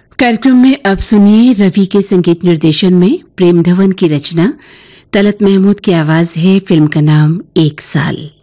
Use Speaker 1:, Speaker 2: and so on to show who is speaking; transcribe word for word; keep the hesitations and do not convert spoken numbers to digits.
Speaker 1: कार्यक्रम में अब सुनिए रवि के संगीत निर्देशन में प्रेम धवन की रचना, तलत महमूद की आवाज है। फिल्म का नाम एक साल।